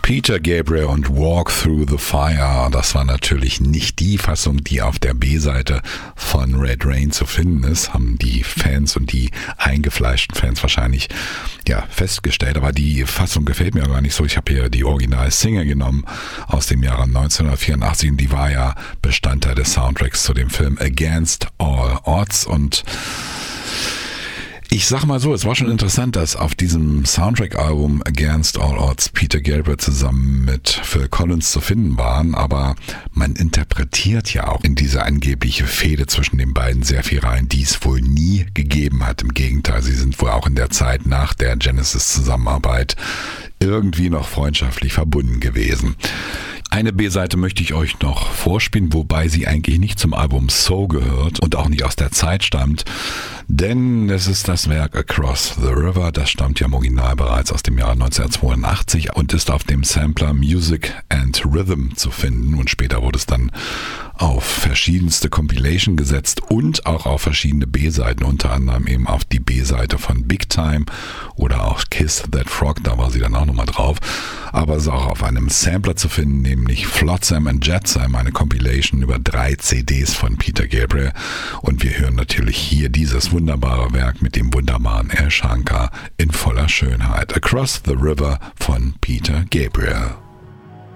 Peter Gabriel und Walk Through the Fire, das war natürlich nicht die Fassung, die auf der B-Seite von Red Rain zu finden ist, haben die Fans und die eingefleischten Fans wahrscheinlich festgestellt, aber die Fassung gefällt mir gar nicht so. Ich habe hier die Original-Single genommen aus dem Jahre 1984 und die war ja Bestandteil des Soundtracks zu dem Film Against All Odds und ich sag mal so, es war schon interessant, dass auf diesem Soundtrack-Album Against All Odds Peter Gabriel zusammen mit Phil Collins zu finden waren, aber man interpretiert ja auch in diese angebliche Fehde zwischen den beiden sehr viel rein, die es wohl nie gegeben hat. Im Gegenteil, sie sind wohl auch in der Zeit nach der Genesis-Zusammenarbeit irgendwie noch freundschaftlich verbunden gewesen. Eine B-Seite möchte ich euch noch vorspielen, wobei sie eigentlich nicht zum Album So gehört und auch nicht aus der Zeit stammt, denn es ist das Werk Across the River, das stammt ja im Original bereits aus dem Jahr 1982 und ist auf dem Sampler Music and Rhythm zu finden und später wurde es dann auf verschiedenste Compilation gesetzt und auch auf verschiedene B-Seiten, unter anderem eben auf die B-Seite von Big Time oder auch Kiss That Frog, da war sie dann auch nochmal drauf, aber es ist auch auf einem Sampler zu finden, nämlich Flotsam and Jetsam, eine Compilation über 3 CDs von Peter Gabriel und wir hören natürlich hier dieses wunderbare Werk mit dem wunderbaren El Shankar in voller Schönheit. Across the River von Peter Gabriel.